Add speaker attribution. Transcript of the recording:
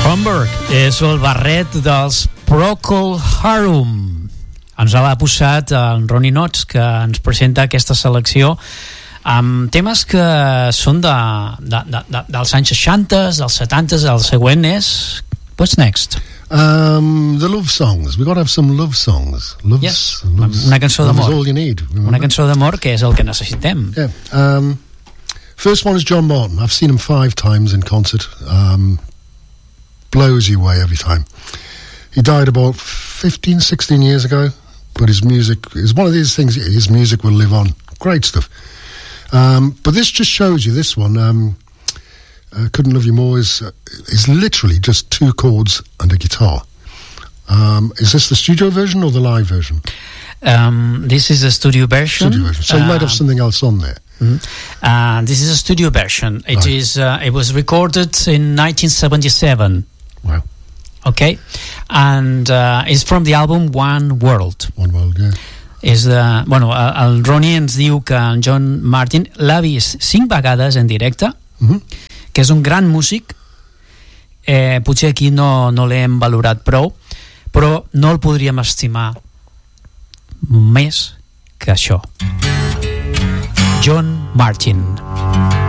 Speaker 1: Kronberg és el barret dels Procol Harum. Ens l'ha posat el Ronnie Knotts, que ens presenta aquesta selecció amb temes que són dels anys 60, dels 70, el següent és What's Next?
Speaker 2: The love songs. We've got to have some love songs.
Speaker 1: Yes. Una cançó d'amor.
Speaker 2: Love is all you need.
Speaker 1: Una cançó d'amor, que és el que necessitem.
Speaker 2: Yeah. First one is John Martin. I've seen him 5 times in concert. Blows you away every time. He died about 15, 16 years ago, but his music is one of these things. His music will live on. Great stuff. But this just shows you, this one, Couldn't Love You More is literally just 2 chords and a guitar. Is this the studio version or the live version?
Speaker 1: This is a studio version.
Speaker 2: So you might have something else on there.
Speaker 1: This is a studio version. It was recorded in 1977.
Speaker 2: Wow.
Speaker 1: Okay, and it's from the album One World.
Speaker 2: One World, yeah.
Speaker 1: El Ronnie ens diu que en John Martin l'ha vist 5 vegades en directe, que és un gran músic. Potser aquí no l'hem valorat prou, però no el podríem estimar més que això. John Martin.